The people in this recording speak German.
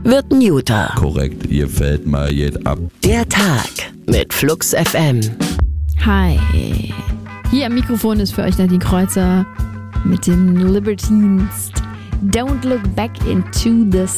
wird ein Juter. Korrekt, ihr fällt mal jetzt ab. Der Tag mit Flux FM. Hi. Hier am Mikrofon ist für euch Nadine Kreuzer mit den Libertines. Don't look back into the